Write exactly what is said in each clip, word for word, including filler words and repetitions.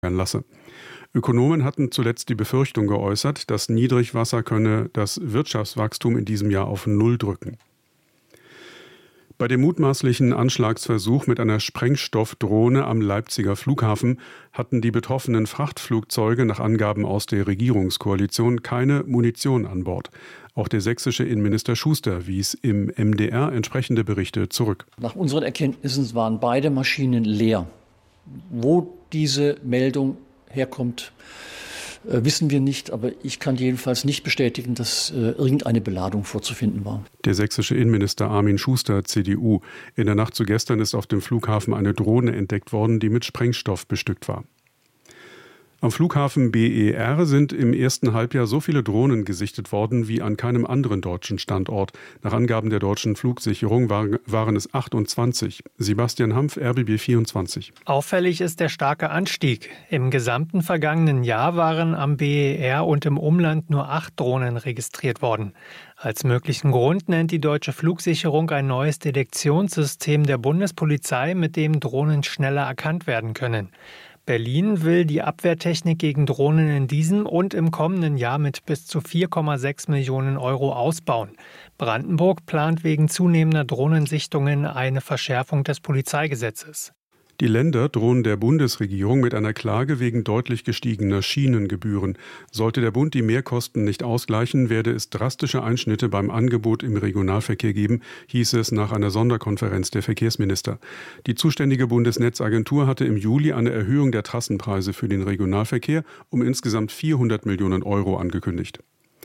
lasse. Ökonomen hatten zuletzt die Befürchtung geäußert, das Niedrigwasser könne das Wirtschaftswachstum in diesem Jahr auf Null drücken. Bei dem mutmaßlichen Anschlagsversuch mit einer Sprengstoffdrohne am Leipziger Flughafen hatten die betroffenen Frachtflugzeuge nach Angaben aus der Regierungskoalition keine Munition an Bord. Auch der sächsische Innenminister Schuster wies im M D R entsprechende Berichte zurück. Nach unseren Erkenntnissen waren beide Maschinen leer. Wo diese Meldung herkommt, äh, wissen wir nicht, aber ich kann jedenfalls nicht bestätigen, dass äh, irgendeine Beladung vorzufinden war. Der sächsische Innenminister Armin Schuster, C D U. In der Nacht zu gestern ist auf dem Flughafen eine Drohne entdeckt worden, die mit Sprengstoff bestückt war. Am Flughafen B E R sind im ersten Halbjahr so viele Drohnen gesichtet worden wie an keinem anderen deutschen Standort. Nach Angaben der deutschen Flugsicherung waren, waren es achtundzwanzig. Sebastian Hampf, R B B vierundzwanzig. Auffällig ist der starke Anstieg. Im gesamten vergangenen Jahr waren am B E R und im Umland nur acht Drohnen registriert worden. Als möglichen Grund nennt die deutsche Flugsicherung ein neues Detektionssystem der Bundespolizei, mit dem Drohnen schneller erkannt werden können. Berlin will die Abwehrtechnik gegen Drohnen in diesem und im kommenden Jahr mit bis zu vier Komma sechs Millionen Euro ausbauen. Brandenburg plant wegen zunehmender Drohnensichtungen eine Verschärfung des Polizeigesetzes. Die Länder drohen der Bundesregierung mit einer Klage wegen deutlich gestiegener Schienengebühren. Sollte der Bund die Mehrkosten nicht ausgleichen, werde es drastische Einschnitte beim Angebot im Regionalverkehr geben, hieß es nach einer Sonderkonferenz der Verkehrsminister. Die zuständige Bundesnetzagentur hatte im Juli eine Erhöhung der Trassenpreise für den Regionalverkehr um insgesamt vierhundert Millionen Euro angekündigt.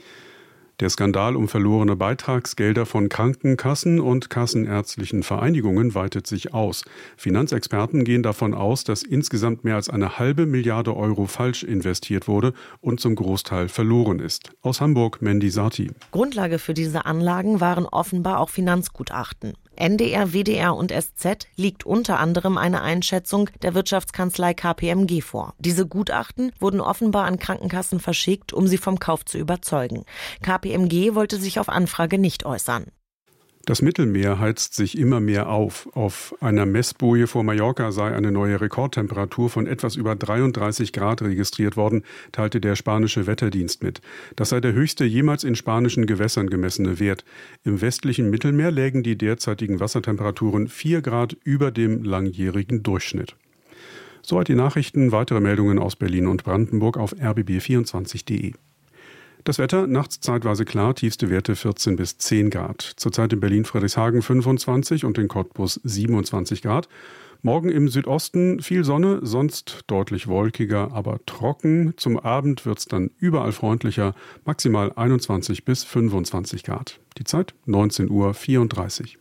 Der Skandal um verlorene Beitragsgelder von Krankenkassen und kassenärztlichen Vereinigungen weitet sich aus. Finanzexperten gehen davon aus, dass insgesamt mehr als eine halbe Milliarde Euro falsch investiert wurde und zum Großteil verloren ist. Aus Hamburg, Mandy Sati. Grundlage für diese Anlagen waren offenbar auch Finanzgutachten. N D R, W D R und S Z liegt unter anderem eine Einschätzung der Wirtschaftskanzlei K P M G vor. Diese Gutachten wurden offenbar an Krankenkassen verschickt, um sie vom Kauf zu überzeugen. K P M G wollte sich auf Anfrage nicht äußern. Das Mittelmeer heizt sich immer mehr auf. Auf einer Messboje vor Mallorca sei eine neue Rekordtemperatur von etwas über dreiunddreißig Grad registriert worden, teilte der spanische Wetterdienst mit. Das sei der höchste jemals in spanischen Gewässern gemessene Wert. Im westlichen Mittelmeer lägen die derzeitigen Wassertemperaturen vier Grad über dem langjährigen Durchschnitt. Soweit die Nachrichten. Weitere Meldungen aus Berlin und Brandenburg auf r b b vierundzwanzig punkt d e. Das Wetter, nachts zeitweise klar, tiefste Werte vierzehn bis zehn Grad. Zurzeit in Berlin-Friedrichshagen fünfundzwanzig und in Cottbus siebenundzwanzig Grad. Morgen im Südosten viel Sonne, sonst deutlich wolkiger, aber trocken. Zum Abend wird es dann überall freundlicher, maximal einundzwanzig bis fünfundzwanzig Grad. Die Zeit neunzehn Uhr vierunddreißig.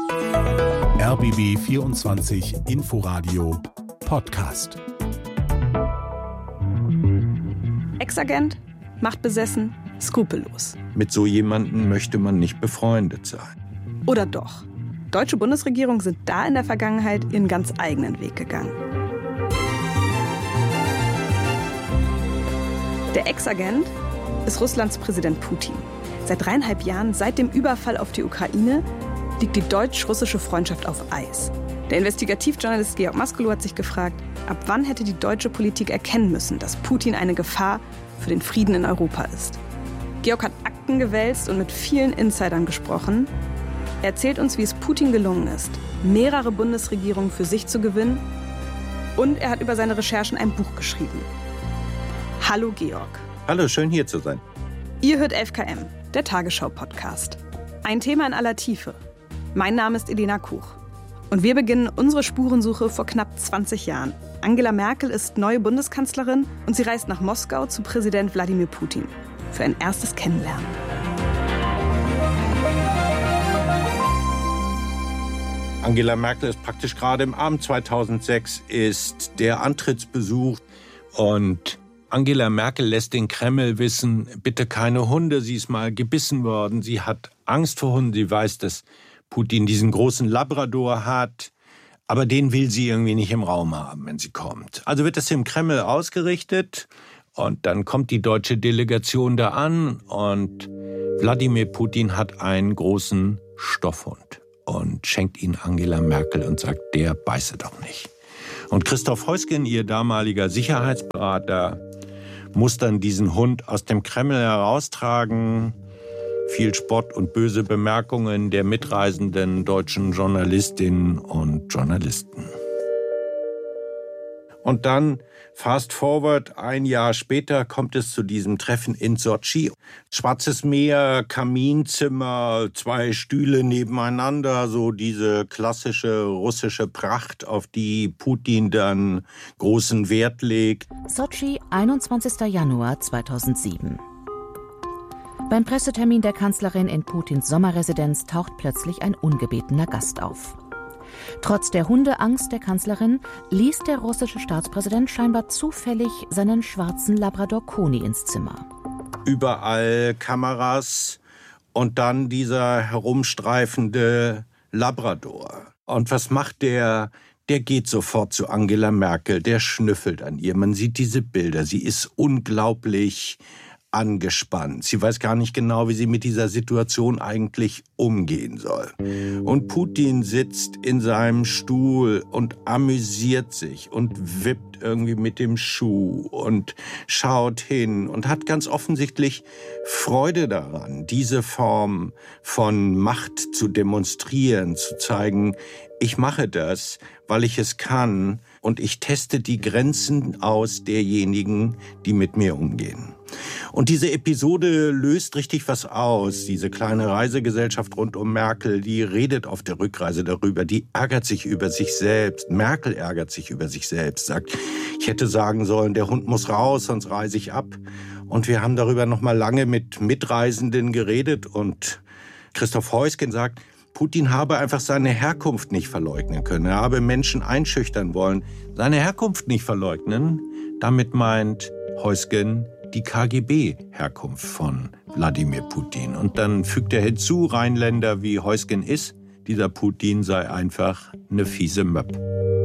R B B vierundzwanzig Inforadio Podcast. Ex-Agent, machtbesessen, skrupellos. Mit so jemandem möchte man nicht befreundet sein. Oder doch? Deutsche Bundesregierungen sind da in der Vergangenheit ihren ganz eigenen Weg gegangen. Der Ex-Agent ist Russlands Präsident Putin. Seit dreieinhalb Jahren, seit dem Überfall auf die Ukraine, liegt die deutsch-russische Freundschaft auf Eis. Der Investigativjournalist Georg Maskelow hat sich gefragt, ab wann hätte die deutsche Politik erkennen müssen, dass Putin eine Gefahr für den Frieden in Europa ist. Georg hat Akten gewälzt und mit vielen Insidern gesprochen. Er erzählt uns, wie es Putin gelungen ist, mehrere Bundesregierungen für sich zu gewinnen. Und er hat über seine Recherchen ein Buch geschrieben. Hallo Georg. Hallo, schön hier zu sein. Ihr hört elf K M, der Tagesschau-Podcast. Ein Thema in aller Tiefe. Mein Name ist Elena Kuch. Und wir beginnen unsere Spurensuche vor knapp zwanzig Jahren. Angela Merkel ist neue Bundeskanzlerin und sie reist nach Moskau zu Präsident Wladimir Putin für ein erstes Kennenlernen. Angela Merkel ist praktisch gerade im Abend zweitausendsechs, ist der Antrittsbesuch. Und Angela Merkel lässt den Kreml wissen, bitte keine Hunde, sie ist mal gebissen worden. Sie hat Angst vor Hunden, sie weiß, dass Putin diesen großen Labrador hat. Aber den will sie irgendwie nicht im Raum haben, wenn sie kommt. Also wird das im Kreml ausgerichtet und dann kommt die deutsche Delegation da an und Wladimir Putin hat einen großen Stoffhund und schenkt ihn Angela Merkel und sagt, der beiße doch nicht. Und Christoph Heusgen, ihr damaliger Sicherheitsberater, muss dann diesen Hund aus dem Kreml heraustragen. Viel Spott und böse Bemerkungen der mitreisenden deutschen Journalistinnen und Journalisten. Und dann, fast forward, ein Jahr später kommt es zu diesem Treffen in Sotschi. Schwarzes Meer, Kaminzimmer, zwei Stühle nebeneinander, so diese klassische russische Pracht, auf die Putin dann großen Wert legt. Sotschi, einundzwanzigster Januar zweitausendsieben. Beim Pressetermin der Kanzlerin in Putins Sommerresidenz taucht plötzlich ein ungebetener Gast auf. Trotz der Hundeangst der Kanzlerin ließ der russische Staatspräsident scheinbar zufällig seinen schwarzen Labrador Koni ins Zimmer. Überall Kameras und dann dieser herumstreifende Labrador. Und was macht der? Der geht sofort zu Angela Merkel, der schnüffelt an ihr. Man sieht diese Bilder, sie ist unglaublich angespannt. Sie weiß gar nicht genau, wie sie mit dieser Situation eigentlich umgehen soll. Und Putin sitzt in seinem Stuhl und amüsiert sich und wippt irgendwie mit dem Schuh und schaut hin und hat ganz offensichtlich Freude daran, diese Form von Macht zu demonstrieren, zu zeigen, ich mache das, weil ich es kann und ich teste die Grenzen aus derjenigen, die mit mir umgehen. Und diese Episode löst richtig was aus. Diese kleine Reisegesellschaft rund um Merkel, die redet auf der Rückreise darüber, die ärgert sich über sich selbst. Merkel ärgert sich über sich selbst, sagt, ich hätte sagen sollen, der Hund muss raus, sonst reise ich ab. Und wir haben darüber noch mal lange mit Mitreisenden geredet und Christoph Heusgen sagt, Putin habe einfach seine Herkunft nicht verleugnen können. Er habe Menschen einschüchtern wollen. Seine Herkunft nicht verleugnen, damit meint Heusgen die K G B-Herkunft von Wladimir Putin. Und dann fügt er hinzu, Rheinländer wie Heusgen ist, dieser Putin sei einfach eine fiese Möpp.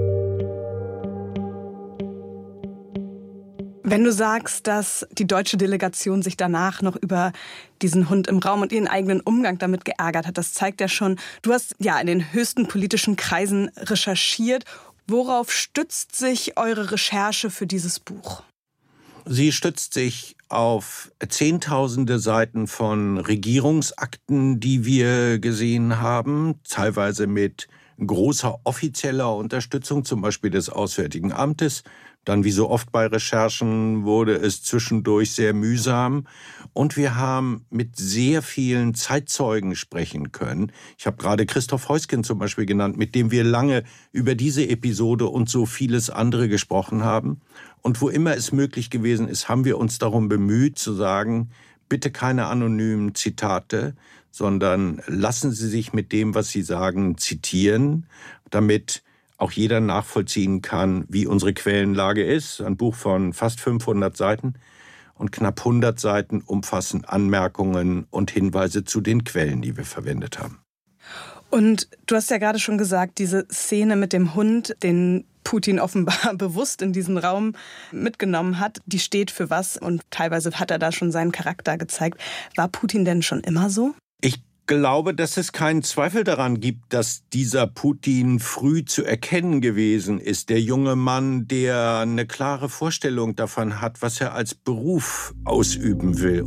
Wenn du sagst, dass die deutsche Delegation sich danach noch über diesen Hund im Raum und ihren eigenen Umgang damit geärgert hat, das zeigt ja schon, du hast ja in den höchsten politischen Kreisen recherchiert. Worauf stützt sich eure Recherche für dieses Buch? Sie stützt sich auf zehntausende Seiten von Regierungsakten, die wir gesehen haben, teilweise mit großer offizieller Unterstützung, zum Beispiel des Auswärtigen Amtes. Dann, wie so oft bei Recherchen, wurde es zwischendurch sehr mühsam. Und wir haben mit sehr vielen Zeitzeugen sprechen können. Ich habe gerade Christoph Heusgen zum Beispiel genannt, mit dem wir lange über diese Episode und so vieles andere gesprochen haben. Und wo immer es möglich gewesen ist, haben wir uns darum bemüht zu sagen, bitte keine anonymen Zitate, sondern lassen Sie sich mit dem, was Sie sagen, zitieren, damit auch jeder nachvollziehen kann, wie unsere Quellenlage ist. Ein Buch von fast fünfhundert Seiten und knapp hundert Seiten umfassen Anmerkungen und Hinweise zu den Quellen, die wir verwendet haben. Und du hast ja gerade schon gesagt, diese Szene mit dem Hund, den Putin offenbar bewusst in diesen Raum mitgenommen hat, die steht für was und teilweise hat er da schon seinen Charakter gezeigt. War Putin denn schon immer so? Ich glaube, dass es keinen Zweifel daran gibt, dass dieser Putin früh zu erkennen gewesen ist. Der junge Mann, der eine klare Vorstellung davon hat, was er als Beruf ausüben will.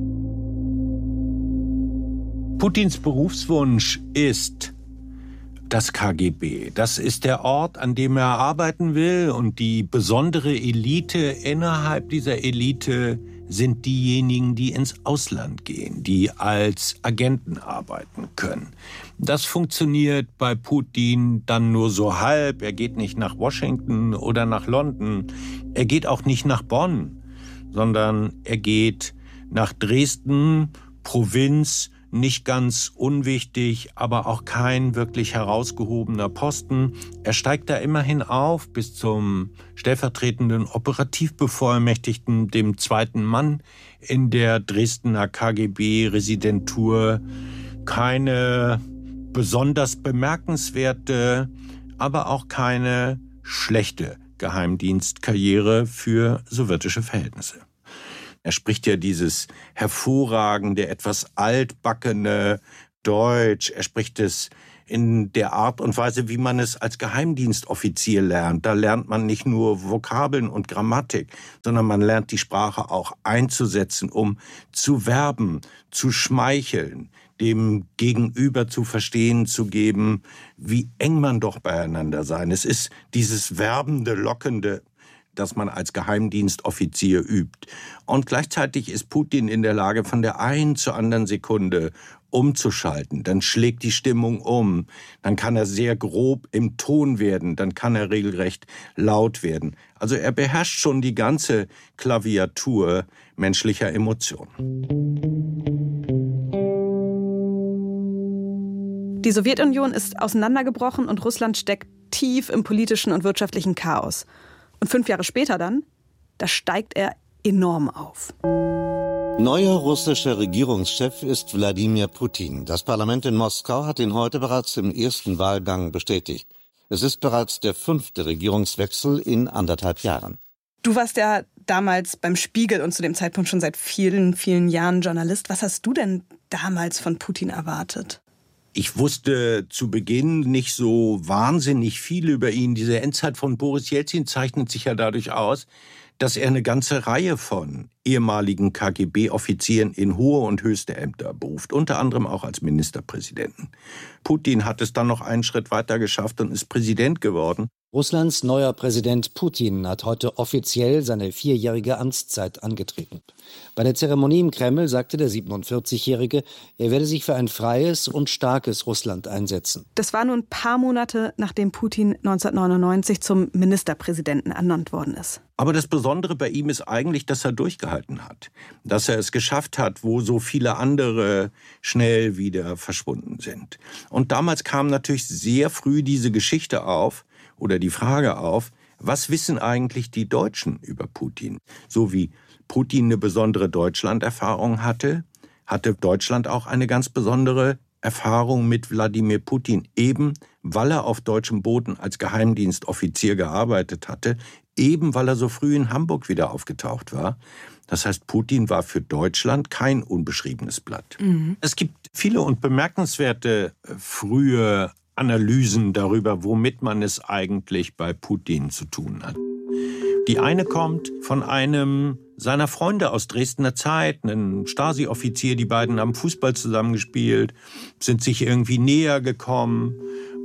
Putins Berufswunsch ist das K G B. Das ist der Ort, an dem er arbeiten will. Und die besondere Elite innerhalb dieser Elite sind diejenigen, die ins Ausland gehen, die als Agenten arbeiten können. Das funktioniert bei Putin dann nur so halb. Er geht nicht nach Washington oder nach London. Er geht auch nicht nach Bonn, sondern er geht nach Dresden, Provinz, nicht ganz unwichtig, aber auch kein wirklich herausgehobener Posten. Er steigt da immerhin auf bis zum stellvertretenden Operativbevollmächtigten, dem zweiten Mann in der Dresdner K G B-Residentur. Keine besonders bemerkenswerte, aber auch keine schlechte Geheimdienstkarriere für sowjetische Verhältnisse. Er spricht ja dieses hervorragende, etwas altbackene Deutsch. Er spricht es in der Art und Weise, wie man es als Geheimdienstoffizier lernt. Da lernt man nicht nur Vokabeln und Grammatik, sondern man lernt die Sprache auch einzusetzen, um zu werben, zu schmeicheln, dem Gegenüber zu verstehen zu geben, wie eng man doch beieinander sein. Es ist dieses werbende, lockende, das man als Geheimdienstoffizier übt. Und gleichzeitig ist Putin in der Lage, von der einen zur anderen Sekunde umzuschalten. Dann schlägt die Stimmung um. Dann kann er sehr grob im Ton werden. Dann kann er regelrecht laut werden. Also er beherrscht schon die ganze Klaviatur menschlicher Emotionen. Die Sowjetunion ist auseinandergebrochen und Russland steckt tief im politischen und wirtschaftlichen Chaos. Und fünf Jahre später dann, da steigt er enorm auf. Neuer russischer Regierungschef ist Wladimir Putin. Das Parlament in Moskau hat ihn heute bereits im ersten Wahlgang bestätigt. Es ist bereits der fünfte Regierungswechsel in anderthalb Jahren. Du warst ja damals beim Spiegel und zu dem Zeitpunkt schon seit vielen, vielen Jahren Journalist. Was hast du denn damals von Putin erwartet? Ich wusste zu Beginn nicht so wahnsinnig viel über ihn. Diese Endzeit von Boris Jelzin zeichnet sich ja dadurch aus, dass er eine ganze Reihe von ehemaligen K G B-Offizieren in hohe und höchste Ämter beruft, unter anderem auch als Ministerpräsidenten. Putin hat es dann noch einen Schritt weiter geschafft und ist Präsident geworden. Russlands neuer Präsident Putin hat heute offiziell seine vierjährige Amtszeit angetreten. Bei der Zeremonie im Kreml sagte der siebenundvierzigjährige, er werde sich für ein freies und starkes Russland einsetzen. Das war nur ein paar Monate, nachdem Putin neunzehnhundertneunundneunzig zum Ministerpräsidenten ernannt worden ist. Aber das Besondere bei ihm ist eigentlich, dass er durchgehalten hat. Dass er es geschafft hat, wo so viele andere schnell wieder verschwunden sind. Und damals kam natürlich sehr früh diese Geschichte auf, oder die Frage auf, was wissen eigentlich die Deutschen über Putin? So wie Putin eine besondere Deutschlanderfahrung hatte, hatte Deutschland auch eine ganz besondere Erfahrung mit Wladimir Putin, eben weil er auf deutschem Boden als Geheimdienstoffizier gearbeitet hatte, eben weil er so früh in Hamburg wieder aufgetaucht war. Das heißt, Putin war für Deutschland kein unbeschriebenes Blatt. Mhm. Es gibt viele und bemerkenswerte frühe Analysen darüber, womit man es eigentlich bei Putin zu tun hat. Die eine kommt von einem seiner Freunde aus Dresdner Zeit, einem Stasi-Offizier. Die beiden haben Fußball zusammengespielt, sind sich irgendwie näher gekommen.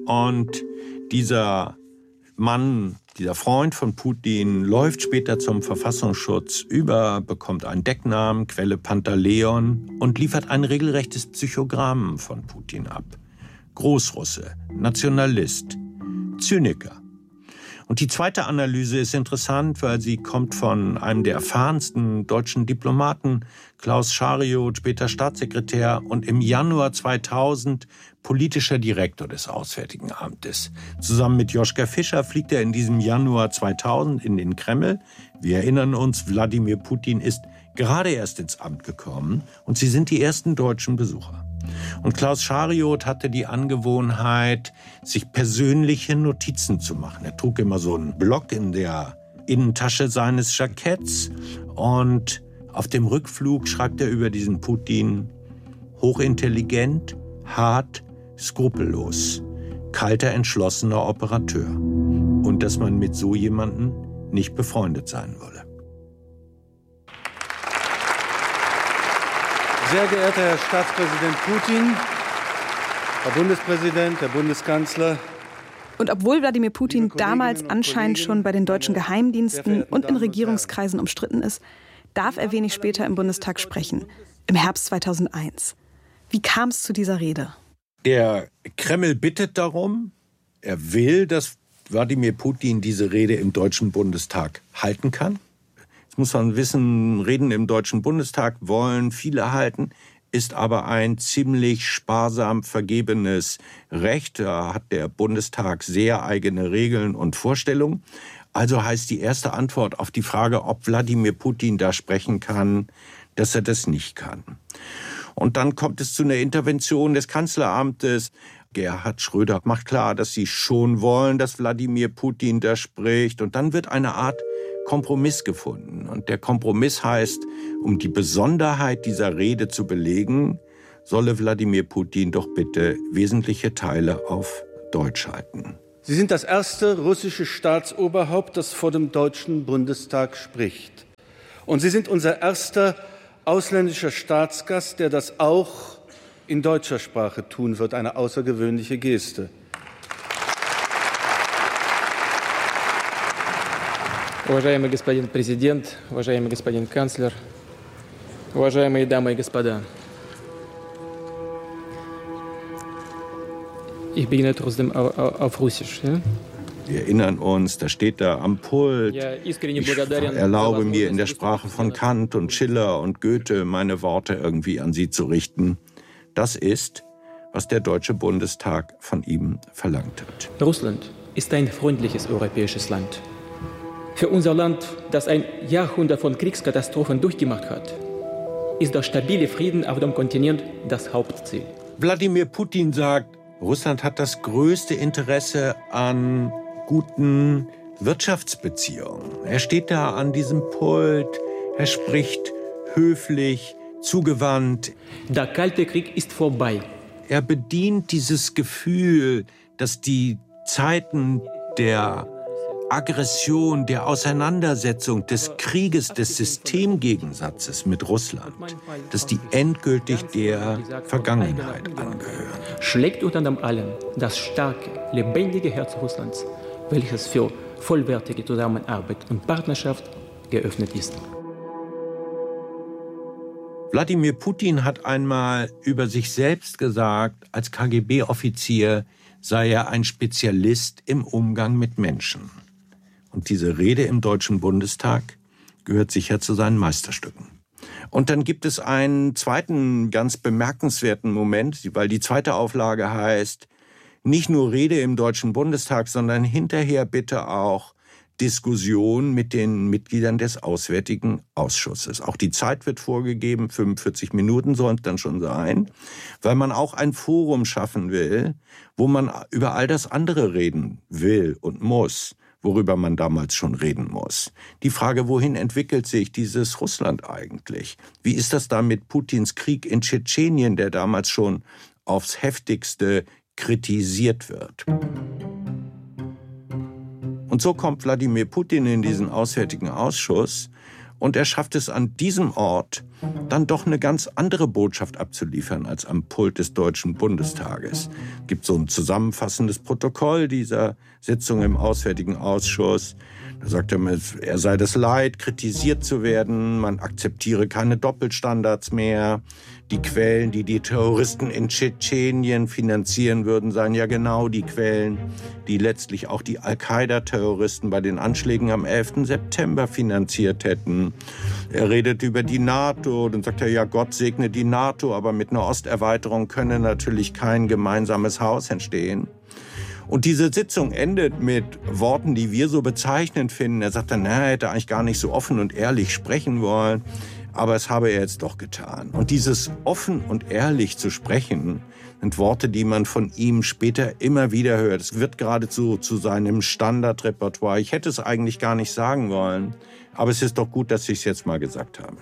Und dieser Mann, dieser Freund von Putin, läuft später zum Verfassungsschutz über, bekommt einen Decknamen, Quelle Pantaleon, und liefert ein regelrechtes Psychogramm von Putin ab. Großrusse, Nationalist, Zyniker. Und die zweite Analyse ist interessant, weil sie kommt von einem der erfahrensten deutschen Diplomaten, Klaus Schariot, später Staatssekretär und im Januar zweitausend politischer Direktor des Auswärtigen Amtes. Zusammen mit Joschka Fischer fliegt er in diesem Januar zweitausend in den Kreml. Wir erinnern uns, Wladimir Putin ist gerade erst ins Amt gekommen und sie sind die ersten deutschen Besucher. Und Klaus Schariot hatte die Angewohnheit, sich persönliche Notizen zu machen. Er trug immer so einen Block in der Innentasche seines Jacketts und auf dem Rückflug schreibt er über diesen Putin: hochintelligent, hart, skrupellos, kalter, entschlossener Operateur. Und dass man mit so jemandem nicht befreundet sein wolle. Sehr geehrter Herr Staatspräsident Putin, Herr Bundespräsident, Herr Bundeskanzler. Und obwohl Wladimir Putin damals anscheinend schon bei den deutschen Geheimdiensten und in Regierungskreisen umstritten ist, darf er wenig später im Bundestag sprechen, im Herbst zweitausendeins. Wie kam es zu dieser Rede? Der Kreml bittet darum, er will, dass Wladimir Putin diese Rede im Deutschen Bundestag halten kann. Jetzt muss man wissen, Reden im Deutschen Bundestag wollen viele halten, ist aber ein ziemlich sparsam vergebenes Recht. Da hat der Bundestag sehr eigene Regeln und Vorstellungen. Also heißt die erste Antwort auf die Frage, ob Wladimir Putin da sprechen kann, dass er das nicht kann. Und dann kommt es zu einer Intervention des Kanzleramtes. Gerhard Schröder macht klar, dass sie schon wollen, dass Wladimir Putin da spricht. Und dann wird eine Art Kompromiss gefunden. Und der Kompromiss heißt, um die Besonderheit dieser Rede zu belegen, solle Wladimir Putin doch bitte wesentliche Teile auf Deutsch schalten. Sie sind das erste russische Staatsoberhaupt, das vor dem Deutschen Bundestag spricht. Und Sie sind unser erster ausländischer Staatsgast, der das auch in deutscher Sprache tun wird. Eine außergewöhnliche Geste. Уважаемый господин президент, уважаемый господин канцлер, уважаемые дамы и господа. Ich beginne trotzdem auf Russisch. Ja? Wir erinnern uns, da steht da am Pult. Ich erlaube mir in der Sprache von Kant und Schiller und Goethe meine Worte irgendwie an Sie zu richten. Das ist, was der Deutsche Bundestag von ihm verlangt hat. Russland ist ein freundliches europäisches Land. Für unser Land, das ein Jahrhundert von Kriegskatastrophen durchgemacht hat, ist der stabile Frieden auf dem Kontinent das Hauptziel. Wladimir Putin sagt, Russland hat das größte Interesse an guten Wirtschaftsbeziehungen. Er steht da an diesem Pult, er spricht höflich, zugewandt. Der Kalte Krieg ist vorbei. Er bedient dieses Gefühl, dass die Zeiten der Aggression, der Auseinandersetzung, des Krieges, des Systemgegensatzes mit Russland, dass die endgültig der Vergangenheit angehören. Schlägt unter allem das starke, lebendige Herz Russlands, welches für vollwertige Zusammenarbeit und Partnerschaft geöffnet ist. Wladimir Putin hat einmal über sich selbst gesagt, als K G B-Offizier sei er ein Spezialist im Umgang mit Menschen. Und diese Rede im Deutschen Bundestag gehört sicher zu seinen Meisterstücken. Und dann gibt es einen zweiten ganz bemerkenswerten Moment, weil die zweite Auflage heißt, nicht nur Rede im Deutschen Bundestag, sondern hinterher bitte auch Diskussion mit den Mitgliedern des Auswärtigen Ausschusses. Auch die Zeit wird vorgegeben, fünfundvierzig Minuten sollen es dann schon sein, weil man auch ein Forum schaffen will, wo man über all das andere reden will und muss, worüber man damals schon reden muss. Die Frage, wohin entwickelt sich dieses Russland eigentlich? Wie ist das da mit Putins Krieg in Tschetschenien, der damals schon aufs Heftigste kritisiert wird? Und so kommt Wladimir Putin in diesen Auswärtigen Ausschuss und er schafft es an diesem Ort, dann doch eine ganz andere Botschaft abzuliefern als am Pult des Deutschen Bundestages. Es gibt so ein zusammenfassendes Protokoll dieser Sitzung im Auswärtigen Ausschuss. Da sagt er, er sei das leid, kritisiert zu werden, man akzeptiere keine Doppelstandards mehr. Die Quellen, die die Terroristen in Tschetschenien finanzieren würden, seien ja genau die Quellen, die letztlich auch die Al-Qaida-Terroristen bei den Anschlägen am elften September finanziert hätten. Er redet über die NATO, dann sagt er, ja, Gott segne die NATO, aber mit einer Osterweiterung könne natürlich kein gemeinsames Haus entstehen. Und diese Sitzung endet mit Worten, die wir so bezeichnend finden. Er sagt dann, na, er hätte eigentlich gar nicht so offen und ehrlich sprechen wollen, aber es habe er jetzt doch getan. Und dieses offen und ehrlich zu sprechen, sind Worte, die man von ihm später immer wieder hört. Es wird geradezu zu seinem Standardrepertoire. Ich hätte es eigentlich gar nicht sagen wollen, aber es ist doch gut, dass ich es jetzt mal gesagt habe.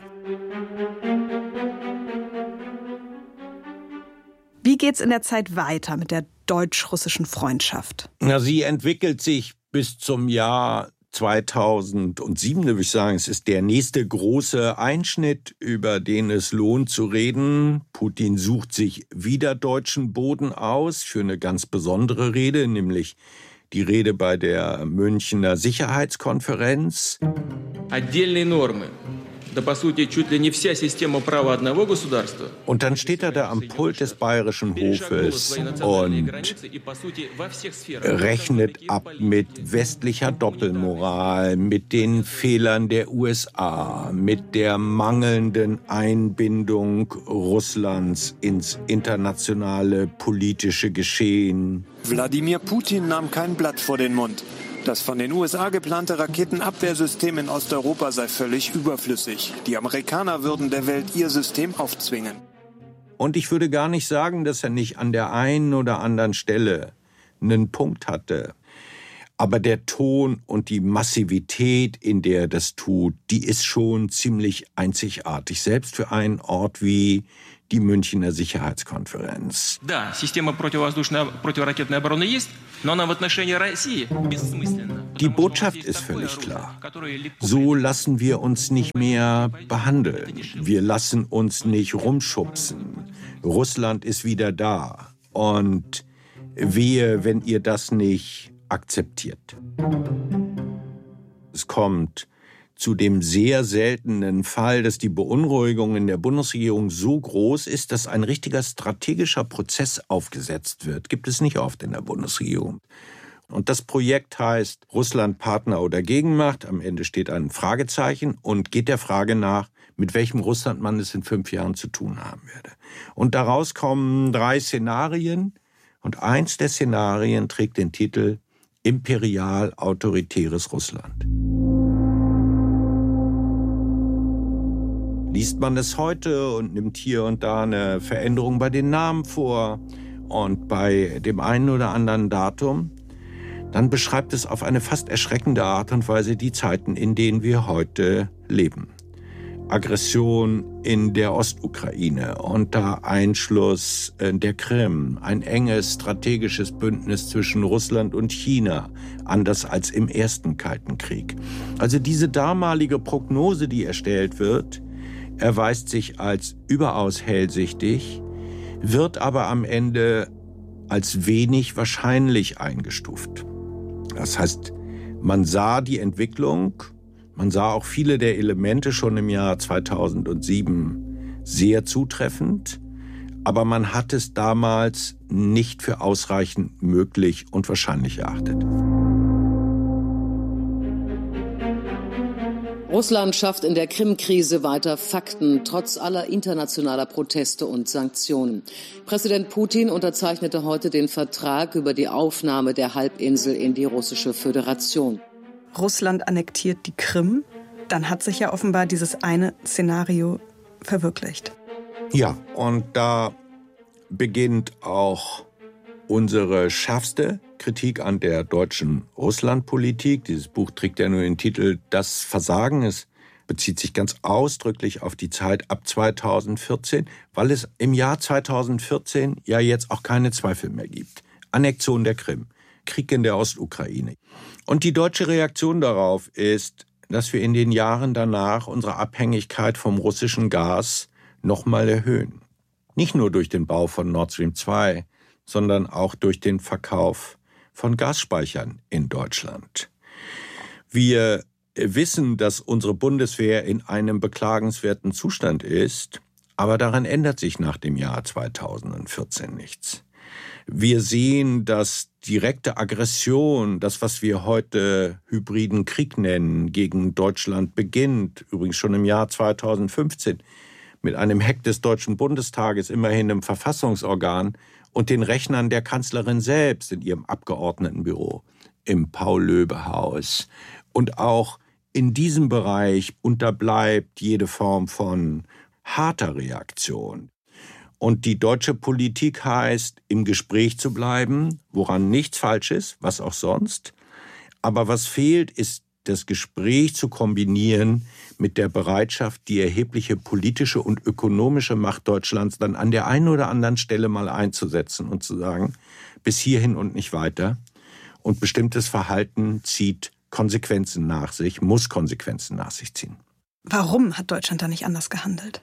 Wie geht's in der Zeit weiter mit der deutsch-russischen Freundschaft? Na, sie entwickelt sich bis zum Jahr zweitausendsieben, würde ich sagen. Es ist der nächste große Einschnitt, über den es lohnt zu reden. Putin sucht sich wieder deutschen Boden aus für eine ganz besondere Rede, nämlich die Rede bei der Münchner Sicherheitskonferenz. Отдельные нормы. Und dann steht er da am Pult des Bayerischen Hofes und rechnet ab mit westlicher Doppelmoral, mit den Fehlern der U S A, mit der mangelnden Einbindung Russlands ins internationale politische Geschehen. Wladimir Putin nahm kein Blatt vor den Mund. Das von den U S A geplante Raketenabwehrsystem in Osteuropa sei völlig überflüssig. Die Amerikaner würden der Welt ihr System aufzwingen. Und ich würde gar nicht sagen, dass er nicht an der einen oder anderen Stelle einen Punkt hatte. Aber der Ton und die Massivität, in der er das tut, die ist schon ziemlich einzigartig. Selbst für einen Ort wie die Münchner Sicherheitskonferenz. Да, система противовоздушной противоракетной обороны есть, но она в отношении России бессмысленна. Die Botschaft ist völlig klar. So lassen wir uns nicht mehr behandeln. Wir lassen uns nicht rumschubsen. Russland ist wieder da. Und wehe, wenn ihr das nicht akzeptiert. Es kommt zu dem sehr seltenen Fall, dass die Beunruhigung in der Bundesregierung so groß ist, dass ein richtiger strategischer Prozess aufgesetzt wird. Gibt es nicht oft in der Bundesregierung. Und das Projekt heißt Russland Partner oder Gegenmacht. Am Ende steht ein Fragezeichen und geht der Frage nach, mit welchem Russland man es in fünf Jahren zu tun haben werde. Und daraus kommen drei Szenarien. Und eins der Szenarien trägt den Titel Imperial-autoritäres Russland. Liest man es heute und nimmt hier und da eine Veränderung bei den Namen vor und bei dem einen oder anderen Datum, dann beschreibt es auf eine fast erschreckende Art und Weise die Zeiten, in denen wir heute leben. Aggression in der Ostukraine, unter Einschluss der Krim, ein enges strategisches Bündnis zwischen Russland und China, anders als im ersten Kalten Krieg. Also diese damalige Prognose, die erstellt wird, erweist sich als überaus hellsichtig, wird aber am Ende als wenig wahrscheinlich eingestuft. Das heißt, man sah die Entwicklung, man sah auch viele der Elemente schon im Jahr zweitausendsieben sehr zutreffend, aber man hat es damals nicht für ausreichend möglich und wahrscheinlich erachtet. Russland schafft in der Krim-Krise weiter Fakten, trotz aller internationaler Proteste und Sanktionen. Präsident Putin unterzeichnete heute den Vertrag über die Aufnahme der Halbinsel in die Russische Föderation. Russland annektiert die Krim, dann hat sich ja offenbar dieses eine Szenario verwirklicht. Ja, und da beginnt auch unsere schärfste Kritik an der deutschen Russlandpolitik. Dieses Buch trägt ja nur den Titel Das Versagen. Es bezieht sich ganz ausdrücklich auf die Zeit ab zweitausendvierzehn, weil es im Jahr zweitausendvierzehn ja jetzt auch keine Zweifel mehr gibt. Annexion der Krim, Krieg in der Ostukraine. Und die deutsche Reaktion darauf ist, dass wir in den Jahren danach unsere Abhängigkeit vom russischen Gas nochmal erhöhen. Nicht nur durch den Bau von Nord Stream zwei, sondern auch durch den Verkauf von Gasspeichern in Deutschland. Wir wissen, dass unsere Bundeswehr in einem beklagenswerten Zustand ist, aber daran ändert sich nach dem Jahr zweitausendvierzehn nichts. Wir sehen, dass direkte Aggression, das, was wir heute hybriden Krieg nennen, gegen Deutschland beginnt, übrigens schon im Jahr zweitausendfünfzehn, mit einem Hack des Deutschen Bundestages, immerhin im Verfassungsorgan, und den Rechnern der Kanzlerin selbst in ihrem Abgeordnetenbüro, im Paul-Löbe-Haus. Und auch in diesem Bereich unterbleibt jede Form von harter Reaktion. Und die deutsche Politik heißt, im Gespräch zu bleiben, woran nichts falsch ist, was auch sonst. Aber was fehlt, ist das Gespräch zu kombinieren mit der Bereitschaft, die erhebliche politische und ökonomische Macht Deutschlands dann an der einen oder anderen Stelle mal einzusetzen und zu sagen, bis hierhin und nicht weiter. Und bestimmtes Verhalten zieht Konsequenzen nach sich, muss Konsequenzen nach sich ziehen. Warum hat Deutschland da nicht anders gehandelt?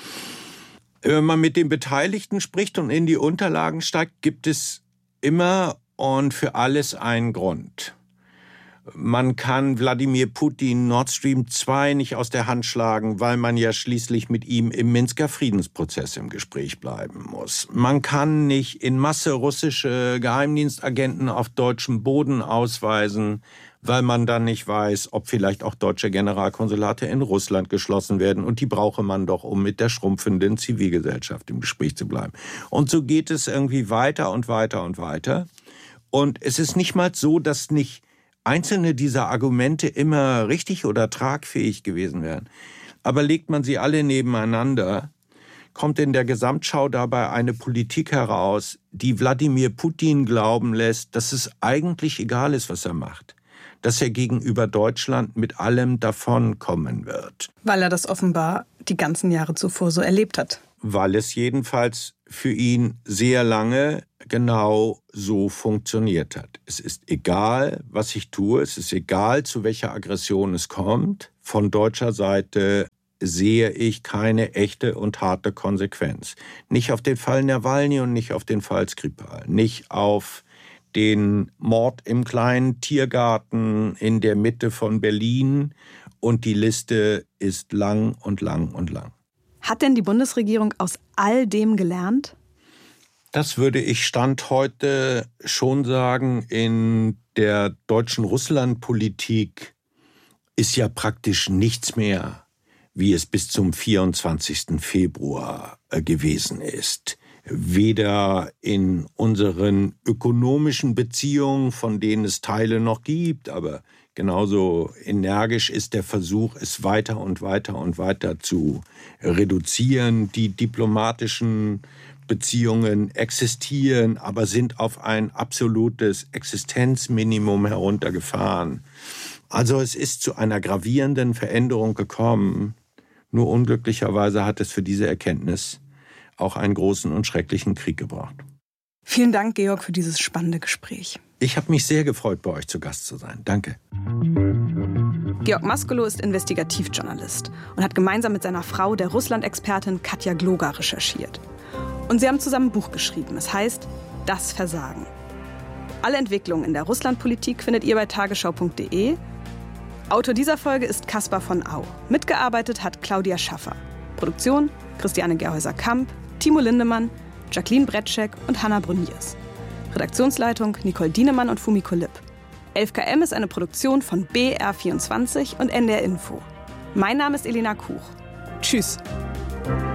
Wenn man mit den Beteiligten spricht und in die Unterlagen steigt, gibt es immer und für alles einen Grund. Man kann Wladimir Putin Nord Stream zwei nicht aus der Hand schlagen, weil man ja schließlich mit ihm im Minsker Friedensprozess im Gespräch bleiben muss. Man kann nicht in Masse russische Geheimdienstagenten auf deutschem Boden ausweisen, weil man dann nicht weiß, ob vielleicht auch deutsche Generalkonsulate in Russland geschlossen werden. Und die brauche man doch, um mit der schrumpfenden Zivilgesellschaft im Gespräch zu bleiben. Und so geht es irgendwie weiter und weiter und weiter. Und es ist nicht mal so, dass nicht einzelne dieser Argumente immer richtig oder tragfähig gewesen wären. Aber legt man sie alle nebeneinander, kommt in der Gesamtschau dabei eine Politik heraus, die Wladimir Putin glauben lässt, dass es eigentlich egal ist, was er macht. Dass er gegenüber Deutschland mit allem davonkommen wird. Weil er das offenbar die ganzen Jahre zuvor so erlebt hat. Weil es jedenfalls für ihn sehr lange genau so funktioniert hat. Es ist egal, was ich tue, es ist egal, zu welcher Aggression es kommt. Von deutscher Seite sehe ich keine echte und harte Konsequenz. Nicht auf den Fall Nawalny und nicht auf den Fall Skripal, nicht auf den Mord im kleinen Tiergarten in der Mitte von Berlin, und die Liste ist lang und lang und lang. Hat denn die Bundesregierung aus all dem gelernt? Das würde ich Stand heute schon sagen. In der deutschen Russlandpolitik ist ja praktisch nichts mehr, wie es bis zum vierundzwanzigsten Februar gewesen ist. Weder in unseren ökonomischen Beziehungen, von denen es Teile noch gibt, aber genauso energisch ist der Versuch, es weiter und weiter und weiter zu reduzieren. Die diplomatischen Beziehungen existieren, aber sind auf ein absolutes Existenzminimum heruntergefahren. Also es ist zu einer gravierenden Veränderung gekommen. Nur unglücklicherweise hat es für diese Erkenntnis auch einen großen und schrecklichen Krieg gebraucht. Vielen Dank, Georg, für dieses spannende Gespräch. Ich habe mich sehr gefreut, bei euch zu Gast zu sein. Danke. Georg Mascolo ist Investigativjournalist und hat gemeinsam mit seiner Frau, der Russland-Expertin Katja Gloger, recherchiert. Und sie haben zusammen ein Buch geschrieben. Es heißt Das Versagen. Alle Entwicklungen in der Russlandpolitik findet ihr bei tagesschau punkt de. Autor dieser Folge ist Kaspar von Au. Mitgearbeitet hat Claudia Schaffer. Produktion Christiane Gerhäuser-Kamp, Timo Lindemann, Jacqueline Bretschek und Hanna Bruniers. Redaktionsleitung Nicole Dienemann und Fumiko Lipp. elf K M ist eine Produktion von B R vierundzwanzig und N D R Info. Mein Name ist Elena Kuch. Tschüss.